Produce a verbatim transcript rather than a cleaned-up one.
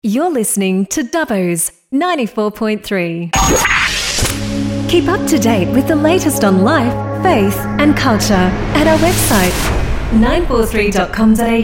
You're listening to Dubbo's ninety-four point three. Keep up to date with the latest on life, faith and culture at our website nine four three dot com dot a u.